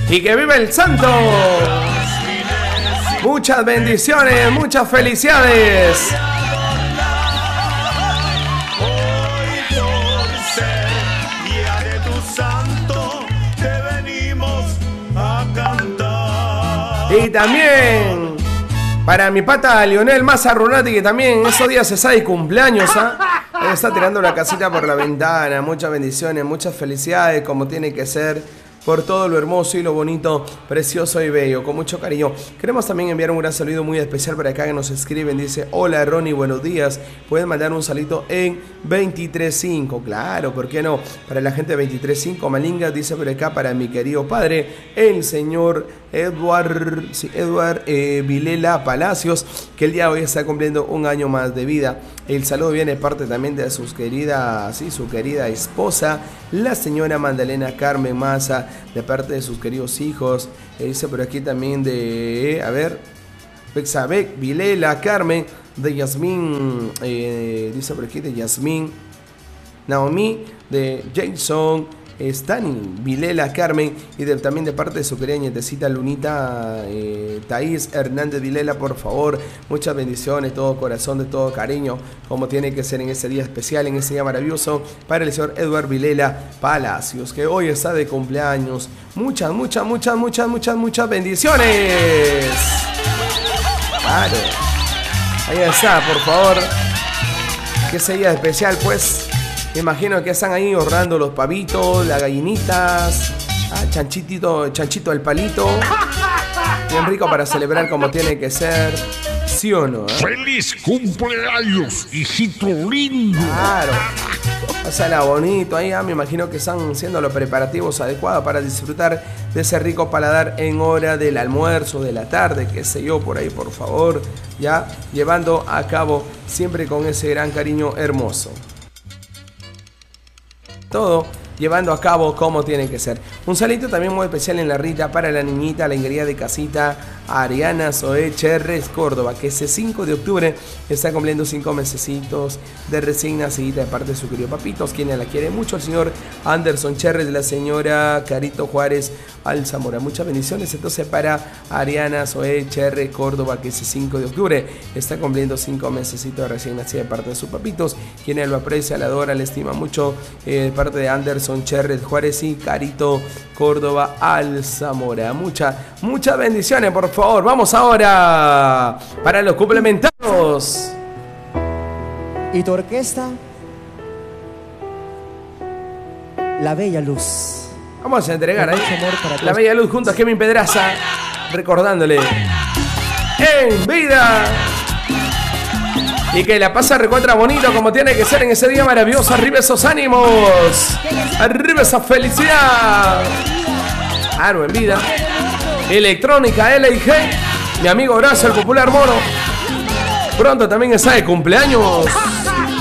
Y que viva el Santo. Muchas bendiciones, muchas felicidades. Y también para mi pata Lionel Mazzarronati, que también esos días está de cumpleaños, ¿ah? Él está tirando la casita por la ventana. Muchas bendiciones, muchas felicidades, como tiene que ser, por todo lo hermoso y lo bonito, precioso y bello, con mucho cariño. Queremos también enviar un gran saludo muy especial para acá que nos escriben. Dice: hola Ronnie, buenos días. Pueden mandar un salito en 235. Claro, ¿por qué no? Para la gente de 235 Malinga, dice por acá, para mi querido padre, el señor Edward Vilela Palacios, que el día de hoy está cumpliendo un año más de vida. El saludo viene parte también de su querida esposa, la señora Magdalena Carmen Maza, de parte de sus queridos hijos. Dice por aquí también de, Bexabek, Vilela, Carmen, de Yasmín, dice por aquí de Yasmín, Naomi, de Jason, Stani, Vilela, Carmen, y también de parte de su querida nietecita Lunita, Thaís Hernández Vilela, por favor, muchas bendiciones, todo corazón, de todo cariño, como tiene que ser en ese día especial, en ese día maravilloso, para el señor Edward Vilela Palacios, que hoy está de cumpleaños. Muchas bendiciones. Claro. Ahí está, por favor. Que ese día especial, pues. Me imagino que están ahí ahorrando los pavitos, las gallinitas, chanchito del palito. Bien rico para celebrar como tiene que ser. ¿Sí o no? ¡Feliz cumpleaños, hijito lindo! Claro. Pásala bonito ahí, me imagino que están haciendo los preparativos adecuados para disfrutar de ese rico paladar en hora del almuerzo, de la tarde, qué sé yo, por ahí, por favor. Ya llevando a cabo siempre con ese gran cariño hermoso. Todo llevando a cabo como tiene que ser. Un salito también muy especial en la Rita para la niñita, la ingredida de casita, Ariana Zoe Cherres Córdoba, que ese 5 de octubre está cumpliendo 5 mesecitos de recién nacida, de parte de su querido papitos, quien la quiere mucho, el señor Anderson Cherres, la señora Carito Juárez Alzamora. Muchas bendiciones entonces para Ariana Zoe Cherres Córdoba, que ese 5 de octubre está cumpliendo 5 mesecitos de recién nacida, de parte de sus papitos, quien lo aprecia, la adora, le estima mucho, de parte de Anderson Cherres Juárez y Carito Córdoba Alzamora. Muchas bendiciones, por favor. Vamos ahora para los complementarios. ¿Y tu orquesta? La Bella Luz. Vamos a entregar ahí La Bella Luz junto a Kevin Pedraza, recordándole en vida. Y que la pasa recontra bonito como tiene que ser en ese día maravilloso. Arriba esos ánimos, arriba esa felicidad. Claro, en vida. Electrónica L&G, mi amigo Horacio, el popular mono. Pronto también está de cumpleaños.